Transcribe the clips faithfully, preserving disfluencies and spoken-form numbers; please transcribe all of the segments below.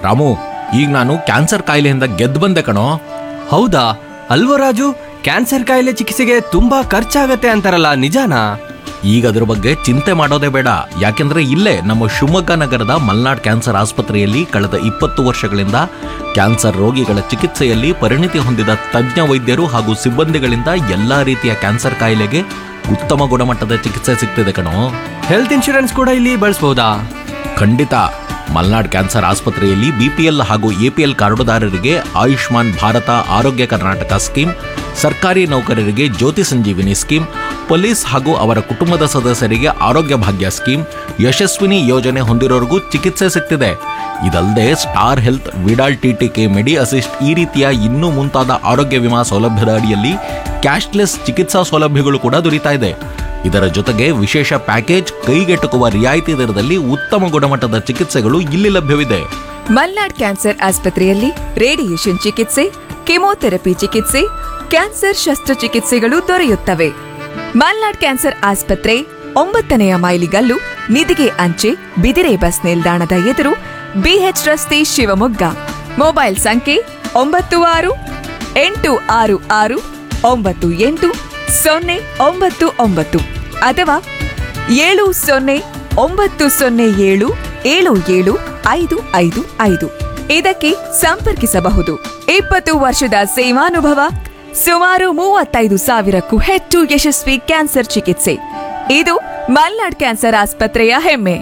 ರಾಮು, ಈಗ ನಾನು ಕ್ಯಾನ್ಸರ್ ಕಾಯಿಲೆಯಿಂದ ಗೆದ್ದು ಬಂದೆ ಕಣೋ. ಹೌದಾ ಅಲ್ವೋ ರಾಜು, ಕ್ಯಾನ್ಸರ್ ಕಾಯಿಲೆ ಚಿಕಿತ್ಸೆಗೆ ತುಂಬಾ ಖರ್ಚಾಗತ್ತೆ ಅಂತಾರಲ್ಲ, ನಿಜಾನಾ? ಈಗ ಅದ್ರ ಬಗ್ಗೆ ಚಿಂತೆ ಮಾಡೋದೇ ಬೇಡ. ಯಾಕೆಂದ್ರೆ ಇಲ್ಲೇ ನಮ್ಮ ಶಿವಮೊಗ್ಗ ನಗರದ ಮಲ್ನಾಡ್ ಕ್ಯಾನ್ಸರ್ ಆಸ್ಪತ್ರೆಯಲ್ಲಿ ಕಳೆದ ಇಪ್ಪತ್ತು ವರ್ಷಗಳಿಂದ ಕ್ಯಾನ್ಸರ್ ರೋಗಿಗಳ ಚಿಕಿತ್ಸೆಯಲ್ಲಿ ಪರಿಣಿತಿ ಹೊಂದಿದ ತಜ್ಞ ವೈದ್ಯರು ಹಾಗೂ ಸಿಬ್ಬಂದಿಗಳಿಂದ ಎಲ್ಲಾ ರೀತಿಯ ಕ್ಯಾನ್ಸರ್ ಕಾಯಿಲೆಗೆ ಉತ್ತಮ ಗುಣಮಟ್ಟದ ಚಿಕಿತ್ಸೆ ಸಿಗ್ತಿದೆ ಕಣೋ. ಹೆಲ್ತ್ ಇನ್ಶೂರೆನ್ಸ್ ಕೂಡ ಇಲ್ಲಿ ಬಳಸಬಹುದಾ? ಖಂಡಿತ. ಮಲ್ನಾಡ್ ಕ್ಯಾನ್ಸರ್ ಆಸ್ಪತ್ರೆಯಲ್ಲಿ ಬಿಪಿಎಲ್ ಹಾಗೂ ಎಪಿಎಲ್ ಕಾರ್ಡುದಾರರಿಗೆ ಆಯುಷ್ಮಾನ್ ಭಾರತ ಆರೋಗ್ಯ ಕರ್ನಾಟಕ ಸ್ಕೀಮ್, ಸರ್ಕಾರಿ ನೌಕರರಿಗೆ ಜ್ಯೋತಿ ಸಂಜೀವಿನಿ ಸ್ಕೀಮ್, ಪೊಲೀಸ್ ಹಾಗೂ ಅವರ ಕುಟುಂಬದ ಸದಸ್ಯರಿಗೆ ಆರೋಗ್ಯ ಭಾಗ್ಯ ಸ್ಕೀಮ್, ಯಶಸ್ವಿನಿ ಯೋಜನೆ ಹೊಂದಿರೋರಿಗೂ ಚಿಕಿತ್ಸೆ ಸಿಗ್ತಿದೆ. ಇದಲ್ಲದೆ ಸ್ಟಾರ್ ಹೆಲ್ತ್, ವಿಡಾಲ್ ಟಿಟಿಕೆ, ಮೆಡಿ ಅಸಿಸ್ಟ್ ಈ ರೀತಿಯ ಇನ್ನೂ ಮುಂತಾದ ಆರೋಗ್ಯ ವಿಮಾ ಸೌಲಭ್ಯದ ಅಡಿಯಲ್ಲಿ ಕ್ಯಾಶ್ಲೆಸ್ ಚಿಕಿತ್ಸಾ ಸೌಲಭ್ಯಗಳು ಕೂಡ ದೊರೀತಾ ಇದೆ. ಇದರ ಜೊತೆಗೆ ವಿಶೇಷ ಪ್ಯಾಕೇಜ್, ಕೈಗೆಟುಕುವ ರಿಯಾಯಿತಿ ದರದಲ್ಲಿ ಉತ್ತಮ ಗುಣಮಟ್ಟದ ಚಿಕಿತ್ಸೆಗಳು ಇಲ್ಲಿ ಲಭ್ಯವಿದೆ. ಮಲ್ನಾಡ್ ಕ್ಯಾನ್ಸರ್ ಆಸ್ಪತ್ರೆಯಲ್ಲಿ ರೇಡಿಯೇಷನ್ ಚಿಕಿತ್ಸೆ, ಕೆಮೊಥೆರಪಿ ಚಿಕಿತ್ಸೆ, ಕ್ಯಾನ್ಸರ್ ಶಸ್ತ್ರಚಿಕಿತ್ಸೆಗಳು ದೊರೆಯುತ್ತವೆ. ಮಲ್ನಾಡ್ ಕ್ಯಾನ್ಸರ್ ಆಸ್ಪತ್ರೆ ಒಂಬತ್ತನೆಯ ಮೈಲಿಗಲ್ಲು, ನಿಧಿಗೆ ಅಂಚೆ, ಬಿದಿರೆ ಬಸ್ ನಿಲ್ದಾಣದ ಎದುರು, ಬಿಎಚ್ ರಸ್ತೆ, ಶಿವಮೊಗ್ಗ. ಮೊಬೈಲ್ ಸಂಖ್ಯೆ ಒಂಬತ್ತು ಆರು ಎಂಟು ಆರು ಆರು ಒಂಬತ್ತು ಎಂಟು ಸೊನ್ನೆ ಒಂಬತ್ತು ಒಂಬತ್ತು ಅಥವಾ ಏಳು ಸೊನ್ನೆ ಒಂಬತ್ತು ಸೊನ್ನೆ ಏಳು ಏಳು ಏಳು ಐದು ಐದು ಐದು ಇದಕ್ಕೆ ಸಂಪರ್ಕಿಸಬಹುದು. ಇಪ್ಪತ್ತು ವರ್ಷದ ಸೇವಾನುಭವ, ಸುಮಾರು ಮೂವತ್ತೈದು ಸಾವಿರಕ್ಕೂ ಹೆಚ್ಚು ಯಶಸ್ವಿ ಕ್ಯಾನ್ಸರ್ ಚಿಕಿತ್ಸೆ. ಇದು ಮಲ್ನಾಡ್ ಕ್ಯಾನ್ಸರ್ ಆಸ್ಪತ್ರೆಯ ಹೆಮ್ಮೆ.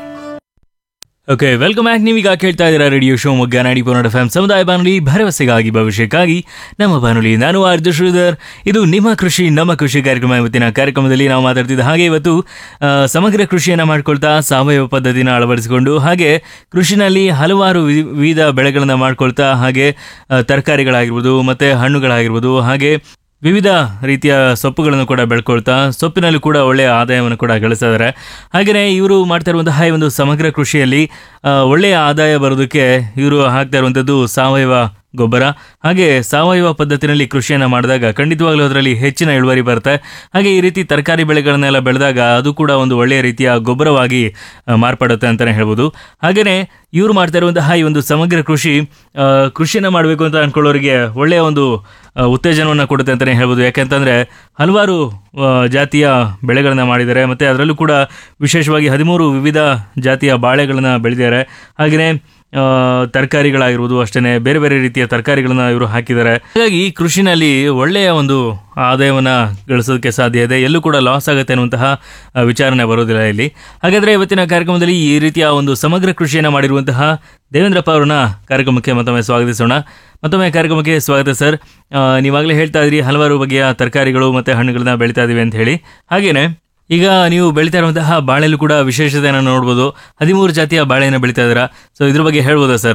Okay, welcome back. ನೀವೀಗ ಕೇಳ್ತಾ ಇದ್ದೀರಾ radio Shivamogga ninety point F M ಸಮುದಾಯ ಬಾನುಲಿ, ಭರವಸೆಗಾಗಿ ಭವಿಷ್ಯಕ್ಕಾಗಿ ನಮ್ಮ ಬಾನುಲಿ. ನಾನು ಆರ್ಜು ಶ್ರೀಧರ್. ಇದು ನಿಮ್ಮ ಕೃಷಿ ನಮ್ಮ ಕೃಷಿ ಕಾರ್ಯಕ್ರಮ. ಇವತ್ತಿನ ಕಾರ್ಯಕ್ರಮದಲ್ಲಿ ನಾವು ಮಾತಾಡ್ತಿದ್ದ ಹಾಗೆ ಇವತ್ತು ಸಮಗ್ರ ಕೃಷಿಯನ್ನು ಮಾಡ್ಕೊಳ್ತಾ ಸಾವಯವ ಪದ್ಧತಿನ ಅಳವಡಿಸಿಕೊಂಡು, ಹಾಗೆ ಕೃಷಿನಲ್ಲಿ ಹಲವಾರು ವಿವಿಧ ಬೆಳೆಗಳನ್ನು ಮಾಡ್ಕೊಳ್ತಾ, ಹಾಗೆ ತರಕಾರಿಗಳಾಗಿರ್ಬೋದು ಮತ್ತು ಹಣ್ಣುಗಳಾಗಿರ್ಬೋದು, ಹಾಗೆ ವಿವಿಧ ರೀತಿಯ ಸೊಪ್ಪುಗಳನ್ನು ಕೂಡ ಬೆಳ್ಕೊಳ್ತಾ ಸೊಪ್ಪಿನಲ್ಲೂ ಕೂಡ ಒಳ್ಳೆಯ ಆದಾಯವನ್ನು ಕೂಡ ಗಳಿಸ್ತಾ ಇದ್ದಾರೆ. ಹಾಗೆಯೇ ಇವರು ಮಾಡ್ತಾ ಇರುವಂತಹ ಈ ಒಂದು ಸಮಗ್ರ ಕೃಷಿಯಲ್ಲಿ ಒಳ್ಳೆಯ ಆದಾಯ ಬರೋದಕ್ಕೆ ಇವರು ಹಾಕ್ತಾ ಇರುವಂಥದ್ದು ಸಾವಯವ ಗೊಬ್ಬರ. ಹಾಗೆ ಸಾವಯವ ಪದ್ಧತಿನಲ್ಲಿ ಕೃಷಿಯನ್ನು ಮಾಡಿದಾಗ ಖಂಡಿತವಾಗ್ಲೂ ಅದರಲ್ಲಿ ಹೆಚ್ಚಿನ ಇಳುವರಿ ಬರುತ್ತೆ. ಹಾಗೆ ಈ ರೀತಿ ತರಕಾರಿ ಬೆಳೆಗಳನ್ನೆಲ್ಲ ಬೆಳೆದಾಗ ಅದು ಕೂಡ ಒಂದು ಒಳ್ಳೆಯ ರೀತಿಯ ಗೊಬ್ಬರವಾಗಿ ಮಾರ್ಪಡುತ್ತೆ ಅಂತಲೇ ಹೇಳ್ಬೋದು. ಹಾಗೆಯೇ ಇವರು ಮಾಡ್ತಾ ಇರುವಂತಹ ಈ ಒಂದು ಸಮಗ್ರ ಕೃಷಿ ಕೃಷಿಯನ್ನು ಮಾಡಬೇಕು ಅಂತ ಅಂದ್ಕೊಳ್ಳೋರಿಗೆ ಒಳ್ಳೆಯ ಒಂದು ಉತ್ತೇಜನವನ್ನು ಕೊಡುತ್ತೆ ಅಂತಲೇ ಹೇಳ್ಬೋದು. ಯಾಕೆಂತಂದರೆ ಹಲವಾರು ಜಾತಿಯ ಬೆಳೆಗಳನ್ನು ಮಾಡಿದ್ದಾರೆ, ಮತ್ತು ಅದರಲ್ಲೂ ಕೂಡ ವಿಶೇಷವಾಗಿ ಹದಿಮೂರು ವಿವಿಧ ಜಾತಿಯ ಬಾಳೆಗಳನ್ನು ಬೆಳೆದಿದ್ದಾರೆ. ಹಾಗೆಯೇ ತರಕಾರಿಗಳಾಗಿರ್ಬೋದು, ಅಷ್ಟೇ ಬೇರೆ ಬೇರೆ ರೀತಿಯ ತರಕಾರಿಗಳನ್ನ ಇವರು ಹಾಕಿದ್ದಾರೆ. ಹಾಗಾಗಿ ಕೃಷಿನಲ್ಲಿ ಒಳ್ಳೆಯ ಒಂದು ಆದಾಯವನ್ನು ಗಳಿಸೋದಕ್ಕೆ ಸಾಧ್ಯ ಇದೆ. ಎಲ್ಲೂ ಕೂಡ ಲಾಸ್ ಆಗುತ್ತೆ ಅನ್ನುವಂತಹ ವಿಚಾರಣೆ ಬರೋದಿಲ್ಲ ಇಲ್ಲಿ. ಹಾಗಾದರೆ ಇವತ್ತಿನ ಕಾರ್ಯಕ್ರಮದಲ್ಲಿ ಈ ರೀತಿಯ ಒಂದು ಸಮಗ್ರ ಕೃಷಿಯನ್ನು ಮಾಡಿರುವಂತಹ ದೇವೇಂದ್ರಪ್ಪ ಅವ್ರನ್ನ ಕಾರ್ಯಕ್ರಮಕ್ಕೆ ಮತ್ತೊಮ್ಮೆ ಸ್ವಾಗತಿಸೋಣ. ಮತ್ತೊಮ್ಮೆ ಕಾರ್ಯಕ್ರಮಕ್ಕೆ ಸ್ವಾಗತ ಸರ್. ನೀವಾಗಲೇ ಹೇಳ್ತಾ ಇದ್ರಿ ಹಲವಾರು ಬಗೆಯ ತರಕಾರಿಗಳು ಮತ್ತು ಹಣ್ಣುಗಳನ್ನ ಬೆಳೀತಾ ಇದ್ದೀವಿ ಅಂತ ಹೇಳಿ. ಹಾಗೆಯೇ ಈಗ ನೀವು ಬೆಳೀತಾ ಇರುವಂತಹ ಬಾಳೆಲ್ಲೂ ಕೂಡ ವಿಶೇಷತೆಯನ್ನು ನೋಡ್ಬೋದು. ಹದಿಮೂರು ಜಾತಿಯ ಬಾಳೆಯನ್ನು ಬೆಳೀತಾ ಇದ್ದೀರಾ. ಸೊ ಇದ್ರ ಬಗ್ಗೆ ಹೇಳ್ಬೋದಾ ಸರ್?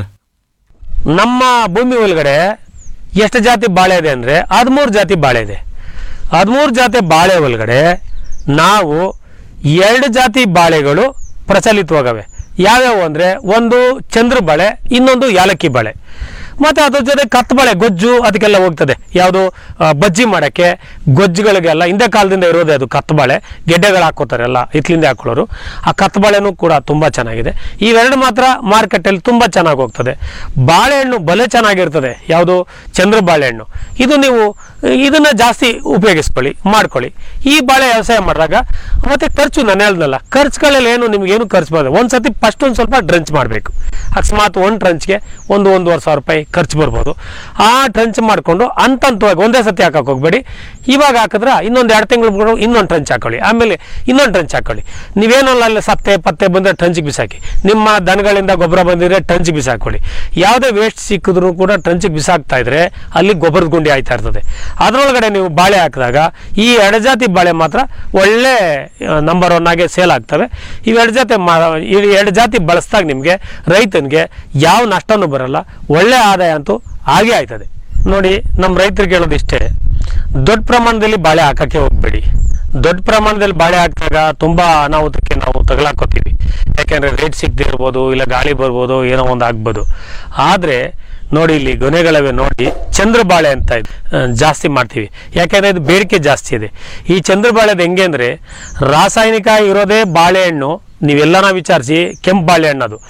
ನಮ್ಮ ಭೂಮಿ ಒಳಗಡೆ ಎಷ್ಟು ಜಾತಿ ಬಾಳೆ ಇದೆ ಅಂದರೆ ಹದಿಮೂರು ಜಾತಿ ಬಾಳೆ ಇದೆ. ಹದಿಮೂರು ಜಾತಿ ಬಾಳೆ ಒಳಗಡೆ ನಾವು ಎರಡು ಜಾತಿ ಬಾಳೆಗಳು ಪ್ರಚಲಿತವಾಗವೆ. ಯಾವ್ಯಾವು ಅಂದರೆ ಒಂದು ಚಂದ್ರ ಬಾಳೆ, ಇನ್ನೊಂದು ಯಾಲಕ್ಕಿ ಬಾಳೆ. ಮತ್ತು ಅದ್ರ ಜೊತೆ ಕತ್ತು ಬಾಳೆ, ಗೊಜ್ಜು ಅದಕ್ಕೆಲ್ಲ ಹೋಗ್ತದೆ. ಯಾವುದು ಬಜ್ಜಿ ಮಾಡೋಕ್ಕೆ, ಗೊಜ್ಜುಗಳಿಗೆಲ್ಲ ಹಿಂದೆ ಕಾಲದಿಂದ ಇರೋದೇ ಅದು ಕತ್ತು ಬಾಳೆ. ಗೆಡ್ಡೆಗಳು ಹಾಕೋತಾರೆ ಎಲ್ಲ ಹಿತ್ಲಿಂದ ಹಾಕೊಳ್ಳೋರು. ಆ ಕತ್ತು ಬಾಳೆನೂ ಕೂಡ ತುಂಬ ಚೆನ್ನಾಗಿದೆ. ಇವೆರಡು ಮಾತ್ರ ಮಾರ್ಕೆಟಲ್ಲಿ ತುಂಬ ಚೆನ್ನಾಗಿ ಹೋಗ್ತದೆ. ಬಾಳೆಹಣ್ಣು ಬಲೆ ಚೆನ್ನಾಗಿರ್ತದೆ, ಯಾವುದು ಚಂದ್ರ ಬಾಳೆಹಣ್ಣು. ಇದು ನೀವು ಇದನ್ನು ಜಾಸ್ತಿ ಉಪಯೋಗಿಸ್ಕೊಳ್ಳಿ, ಮಾಡ್ಕೊಳ್ಳಿ. ಈ ಬಾಳೆ ವ್ಯವಸಾಯ ಮಾಡಿದಾಗ ಮತ್ತು ಖರ್ಚು ನಾನು ಹೇಳ್ದಲ್ಲ, ಖರ್ಚುಗಳಲ್ಲಿ ಏನು ನಿಮಗೇನು ಖರ್ಚು ಬರೋದು. ಒಂದು ಸತಿ ಫಸ್ಟ್ ಒಂದು ಸ್ವಲ್ಪ ಡ್ರಂಚ್ ಮಾಡಬೇಕು. ಅಕಸ್ಮಾತ್ ಒಂದು ಟ್ರಂಚ್ಗೆ ಒಂದು ಒಂದೂವರೆ ಸಾವಿರ ರೂಪಾಯಿ ಖರ್ಚು ಬರ್ಬೋದು. ಆ ಟ್ರಂಚ್ ಮಾಡಿಕೊಂಡು ಹಂತ ಹಂತವಾಗಿ ಒಂದೇ ಸತಿ ಹಾಕಕ್ಕೆ ಹೋಗ್ಬೇಡಿ. ಇವಾಗ ಹಾಕಿದ್ರೆ ಇನ್ನೊಂದು ಎರಡು ತಿಂಗಳು ಬಿಟ್ಟು ಇನ್ನೊಂದು ಟ್ರಂಚ್ ಹಾಕೊಳ್ಳಿ, ಆಮೇಲೆ ಇನ್ನೊಂದು ಟ್ರಂಚ್ ಹಾಕೊಳ್ಳಿ. ನೀವೇನಲ್ಲ ಅಲ್ಲಿ ಸತ್ತೆ ಪತ್ತೆ ಬಂದರೆ ಟ್ರಂಚಿಗೆ ಬಿಸಾಕಿ. ನಿಮ್ಮ ದನಗಳಿಂದ ಗೊಬ್ಬರ ಬಂದಿದ್ರೆ ಟ್ರಂಚಿಗೆ ಬಿಸಾಕೊಳ್ಳಿ. ಯಾವುದೇ ವೇಸ್ಟ್ ಸಿಕ್ಕಿದ್ರು ಕೂಡ ಟ್ರಂಚಿಗೆ ಬಿಸಾಕ್ತಾ ಇದ್ರೆ ಅಲ್ಲಿ ಗೊಬ್ಬರದ ಗುಂಡಿ ಆಯ್ತಾ ಇರ್ತದೆ. ಅದರೊಳಗಡೆ ನೀವು ಬಾಳೆ ಹಾಕಿದಾಗ ಈ ಎರಡು ಜಾತಿ ಬಾಳೆ ಮಾತ್ರ ಒಳ್ಳೆ ನಂಬರ್ ಒನ್ ಆಗಿ ಸೇಲ್ ಆಗ್ತವೆ. ಇವೆರಡು ಜಾತಿ ಮಾ ಎರಡು ಜಾತಿ ಬಳಸಿದಾಗ ನಿಮಗೆ ರೈತನಿಗೆ ಯಾವ ನಷ್ಟನೂ ಬರಲ್ಲ, ಒಳ್ಳೆ ಆದಾಯ ಅಂತೂ ಹಾಗೆ ಆಯ್ತದೆ. ನೋಡಿ, ನಮ್ಮ ರೈತರಿಗೆ ಹೇಳೋದು ಇಷ್ಟೇ, ದೊಡ್ಡ ಪ್ರಮಾಣದಲ್ಲಿ ಬಾಳೆ ಹಾಕಕ್ಕೆ ಹೋಗ್ಬೇಡಿ. ದೊಡ್ಡ ಪ್ರಮಾಣದಲ್ಲಿ ಬಾಳೆ ಹಾಕಿದಾಗ ತುಂಬ ಅನಾಹುತಕ್ಕೆ ನಾವು ತಗಲಾಕೋತೀವಿ. ಯಾಕೆಂದರೆ ರೇಟ್ ಸಿಗದೆ ಇರ್ಬೋದು, ಇಲ್ಲ ಗಾಳಿ ಬರ್ಬೋದು, ಏನೋ ಒಂದು ಆಗ್ಬೋದು. ಆದರೆ ನೋಡಿ, ಇಲ್ಲಿ ಗೊನೆಗಳವೆ ನೋಡಿ, ಚಂದ್ರ ಬಾಳೆ ಅಂತ ಇದೆ ಜಾಸ್ತಿ ಮಾಡ್ತೀವಿ. ಯಾಕೆಂದರೆ ಇದು ಬೇಡಿಕೆ ಜಾಸ್ತಿ ಇದೆ. ಈ ಚಂದ್ರ ಬಾಳೆದು ಹೆಂಗೆ ಅಂದರೆ ರಾಸಾಯನಿಕ ಇರೋದೇ ಬಾಳೆಹಣ್ಣು. ನೀವೆಲ್ಲನ ವಿಚಾರಿಸಿ ಕೆಂಪು ಬಾಳೆಹಣ್ಣು, ಅದು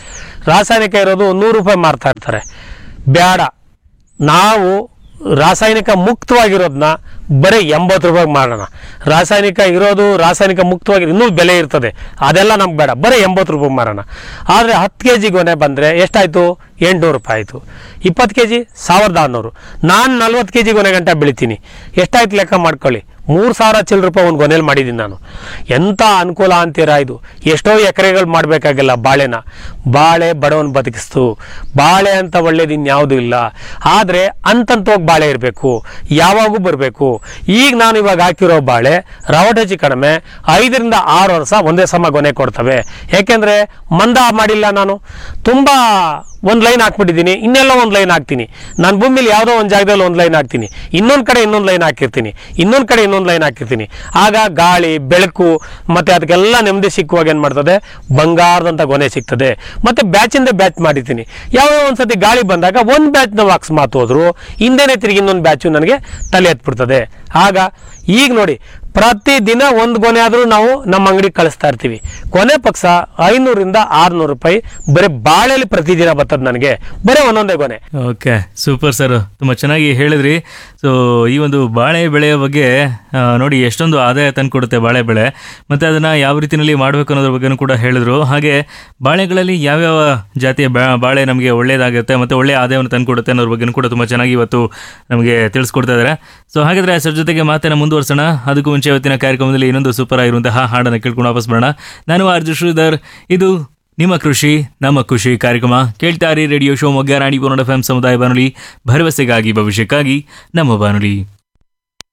ರಾಸಾಯನಿಕ ಇರೋದು ನೂರು ರೂಪಾಯಿ ಮಾರ್ತಾ ಇರ್ತಾರೆ. ಬೇಡ, ನಾವು ರಾಸಾಯನಿಕ ಮುಕ್ತವಾಗಿರೋದನ್ನ ಬರೀ ಎಂಬತ್ತು ರೂಪಾಯಿಗೆ ಮಾಡೋಣ. ರಾಸಾಯನಿಕ ಇರೋದು ರಾಸಾಯನಿಕ ಮುಕ್ತವಾಗಿ ಇನ್ನೂ ಬೆಲೆ ಇರ್ತದೆ, ಅದೆಲ್ಲ ನಮ್ಗೆ ಬೇಡ, ಬರೀ ಎಂಬತ್ತು ರೂಪಾಯಿಗೆ ಮಾರೋಣ. ಆದರೆ ಹತ್ತು ಕೆ ಜಿ ಗೊನೆ ಬಂದರೆ ಎಷ್ಟಾಯಿತು? ಎಂಟುನೂರು ರೂಪಾಯಿ ಆಯಿತು. ಇಪ್ಪತ್ತು ಕೆ ಜಿ ಸಾವಿರದ ಆರುನೂರು. ನಾನು ನಲ್ವತ್ತು ಕೆ ಜಿ ಗೊನೆ ಗಂಟೆ ಬೆಳಿತೀನಿ, ಎಷ್ಟಾಯ್ತು ಲೆಕ್ಕ ಮಾಡ್ಕೊಳ್ಳಿ. ಮೂರು ಸಾವಿರ ಚಿಲ್ಲರೆ ರೂಪಾಯಿ ಒಂದು ಗೊನೆಯಲ್ಲಿ ಮಾಡಿದ್ದೀನಿ ನಾನು. ಎಂಥ ಅನುಕೂಲ ಅಂತೀರಾ ಇದು? ಎಷ್ಟೋ ಎಕರೆಗಳು ಮಾಡಬೇಕಾಗಿಲ್ಲ ಬಾಳೆನ. ಬಾಳೆ ಬಡವನ ಬದುಕಿಸ್ತು. ಬಾಳೆ ಅಂತ ಒಳ್ಳೇದು ಇನ್ಯಾವುದೂ ಇಲ್ಲ. ಆದರೆ ಅಂತಂತವಾಗಿ ಬಾಳೆ ಇರಬೇಕು, ಯಾವಾಗೂ ಬರಬೇಕು. ಈಗ ನಾನು ಇವಾಗ ಹಾಕಿರೋ ಬಾಳೆ ರವಟೆ ಹೆಚ್ಚು ಕಡಿಮೆ ಐದರಿಂದ ಆರು ವರ್ಷ ಒಂದೇ ಸಮ ಗೊನೆ ಕೊಡ್ತವೆ. ಯಾಕೆಂದರೆ ಮಂದ ಮಾಡಿಲ್ಲ ನಾನು. ತುಂಬ ಒಂದು ಲೈನ್ ಹಾಕ್ಬಿಟ್ಟಿದ್ದೀನಿ, ಇನ್ನೆಲ್ಲ ಒಂದು ಲೈನ್ ಹಾಕ್ತೀನಿ. ನಾನು ಭೂಮಿಲಿ ಯಾವುದೋ ಒಂದು ಜಾಗದಲ್ಲಿ ಒಂದು ಲೈನ್ ಹಾಕ್ತೀನಿ, ಇನ್ನೊಂದು ಕಡೆ ಇನ್ನೊಂದು ಲೈನ್ ಹಾಕಿರ್ತೀನಿ, ಇನ್ನೊಂದು ಕಡೆ ಇನ್ನೊಂದು ಲೈನ್ ಹಾಕಿರ್ತೀನಿ. ಆಗ ಗಾಳಿ ಬೆಳಕು ಮತ್ತು ಅದಕ್ಕೆಲ್ಲ ನೆಮ್ಮದಿ ಸಿಕ್ಕುವಾಗ ಏನು ಮಾಡ್ತದೆ? ಬಂಗಾರದಂಥ ಗೊನೆ ಸಿಗ್ತದೆ. ಮತ್ತು ಬ್ಯಾಚಿಂದ ಬ್ಯಾಚ್ ಮಾಡಿರ್ತೀನಿ. ಯಾವುದೋ ಒಂದು ಸತಿ ಗಾಳಿ ಬಂದಾಗ ಒಂದು ಬ್ಯಾಚ್ ನಾವು ಅಕಸ್ಮಾತ್ ಹೋದ್ರು ಹಿಂದೆನೇ ತಿರುಗಿ ಇನ್ನೊಂದು ಬ್ಯಾಚು ನನಗೆ ತಲೆ ಎತ್ಬಿಡ್ತದೆ. ಆಗ ಈಗ ನೋಡಿ, ಪ್ರತಿದಿನ ಒಂದು ಗೊನೆ ಆದರೂ ನಾವು ನಮ್ಮ ಅಂಗಡಿಗೆ ಕಳಿಸ್ತಾ ಇರ್ತೀವಿ. ಕೊನೆ ಪಕ್ಷ ಐನೂರಿಂದ ಆರುನೂರು ರೂಪಾಯಿ ಬರೀ ಬಾಳೆಲಿ ಪ್ರತಿದಿನ ಬರ್ತದೆ ನನಗೆ, ಬರೀ ಒಂದೊಂದೇ ಗೊನೆ. ಓಕೆ, ಸೂಪರ್ ಸರ್, ತುಂಬ ಚೆನ್ನಾಗಿ ಹೇಳಿದ್ರಿ. ಸೊ ಈ ಒಂದು ಬಾಳೆ ಬೆಳೆಯ ಬಗ್ಗೆ ಆ, ನೋಡಿ ಎಷ್ಟೊಂದು ಆದಾಯ ತಂದುಕೊಡುತ್ತೆ ಬಾಳೆ ಬೆಳೆ, ಮತ್ತು ಅದನ್ನು ಯಾವ ರೀತಿಯಲ್ಲಿ ಮಾಡಬೇಕು ಅನ್ನೋದ್ರ ಬಗ್ಗೆನೂ ಕೂಡ ಹೇಳಿದ್ರು. ಹಾಗೆ ಬಾಳೆಗಳಲ್ಲಿ ಯಾವ್ಯಾವ ಜಾತಿಯ ಬಾ- ಬಾಳೆ ನಮಗೆ ಒಳ್ಳೆಯದಾಗುತ್ತೆ ಮತ್ತು ಒಳ್ಳೆಯ ಆದಾಯವನ್ನು ತಂದುಕೊಡುತ್ತೆ ಅನ್ನೋದ್ರ ಬಗ್ಗೆನೂ ಕೂಡ ತುಂಬ ಚೆನ್ನಾಗಿ ಇವತ್ತು ನಮಗೆ ತಿಳಿಸ್ಕೊಡ್ತಾ ಇದ್ದಾರೆ. ಸೊ ಹಾಗಾದರೆ ಸರ್ ಜೊತೆಗೆ ಮಾತನ್ನು ಮುಂದುವರ್ಸೋಣ. ಅದಕ್ಕೂ ಮುಂಚೆ ಇವತ್ತಿನ ಕಾರ್ಯಕ್ರಮದಲ್ಲಿ ಇನ್ನೊಂದು ಸೂಪರ್ ಆಗಿರುವಂತಹ ಹಾಡನ್ನು ಕೇಳ್ಕೊಂಡು ವಾಪಸ್ ಬರೋಣ. ನಾನು ಆರ್ ಜೆ ಶ್ರೀಧರ್, ಇದು ನಿಮ್ಮ ಕೃಷಿ ನಮ್ಮ ಖುಷಿ ಕಾರ್ಯಕ್ರಮ. ಕೇಳ್ತಾರಿ ರೇಡಿಯೋ ಶಿವಮೊಗ್ಗ ನಾಡಿ ಪೂರ್ಣ ಎಫ್ ಎಂ ಸಮುದಾಯ ಬಾನುಲಿ, ಭರವಸೆಗಾಗಿ ಭವಿಷ್ಯಕ್ಕಾಗಿ ನಮ್ಮ ಬಾನುಲಿ.